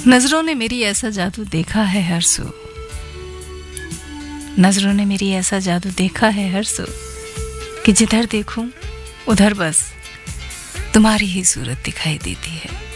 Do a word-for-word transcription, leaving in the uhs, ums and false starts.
नजरों ने मेरी ऐसा जादू देखा है हर सू, नजरों ने मेरी ऐसा जादू देखा है हर सू कि जिधर देखूं उधर बस तुम्हारी ही सूरत दिखाई देती है।